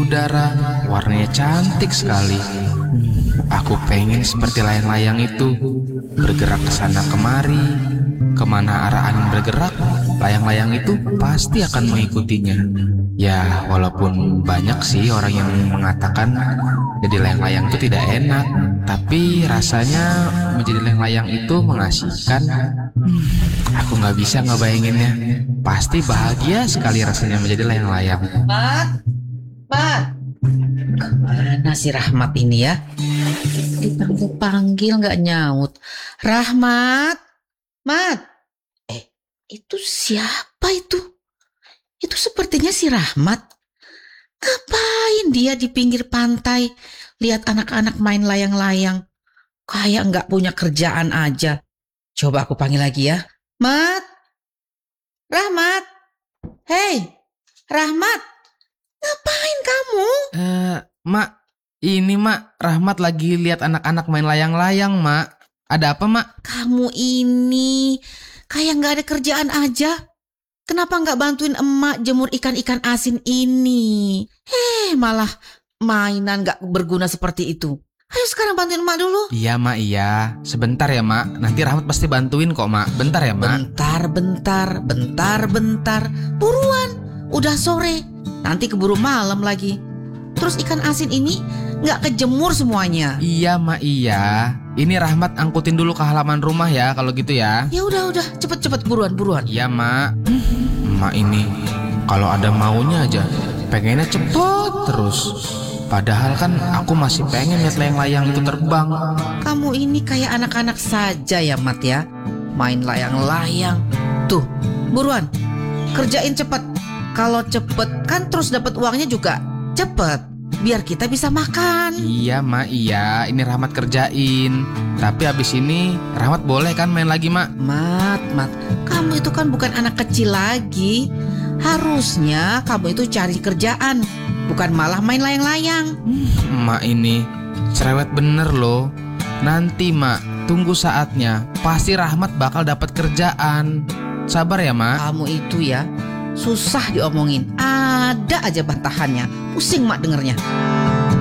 udara, warnanya cantik sekali. Aku pengen seperti layang-layang itu, bergerak ke sana kemari. Kemana arah angin bergerak, layang-layang itu pasti akan mengikutinya. Ya, walaupun banyak sih orang yang mengatakan jadi layang-layang itu tidak enak, tapi rasanya menjadi layang-layang itu mengasihkan. Aku nggak bisa ngebayanginnya. Pasti bahagia sekali rasanya menjadi layang-layang. Mat, Mat, kemana si Rahmat ini ya? Dipanggil-panggil nggak nyaut. Rahmat, Mat, itu siapa itu? Itu sepertinya si Rahmat. Ngapain dia di pinggir pantai, lihat anak-anak main layang-layang? Kayak nggak punya kerjaan aja. Coba aku panggil lagi ya. Mat, Rahmat, hei, Rahmat, ngapain kamu? Mak, ini Mak, Rahmat lagi lihat anak-anak main layang-layang, Mak. Ada apa, Mak? Kamu ini kayak nggak ada kerjaan aja. Kenapa nggak bantuin emak jemur ikan-ikan asin ini? Malah mainan nggak berguna seperti itu. Ayo sekarang bantuin emak dulu. Iya, Mak, iya. Sebentar ya, Mak. Nanti Rahmat pasti bantuin kok, Mak. Bentar ya, Mak. Bentar. Buruan, udah sore. Nanti keburu malam lagi. Terus ikan asin ini nggak kejemur semuanya. Iya, Mak, iya. Ini Rahmat angkutin dulu ke halaman rumah ya, kalau gitu ya. Ya udah, cepet buruan. Iya, Mak. Mak ini kalau ada maunya aja pengennya cepet terus. Padahal kan aku masih pengen lihat layang-layang itu terbang. Kamu ini kayak anak-anak saja ya, Mat ya. Main layang-layang. Tuh, buruan. Kerjain cepet. Kalau cepet kan terus dapat uangnya juga cepet. Biar kita bisa makan. Iya, Mak, iya. Ini Rahmat kerjain. Tapi abis ini Rahmat boleh kan main lagi, Mak? Mat, kamu itu kan bukan anak kecil lagi. Harusnya kamu itu cari kerjaan, bukan malah main layang-layang. Mak ini cerewet bener loh. Nanti, Mak, tunggu saatnya. Pasti Rahmat bakal dapat kerjaan. Sabar ya, Mak. Kamu itu ya susah diomongin. Ada aja bantahannya. Pusing Mak dengernya.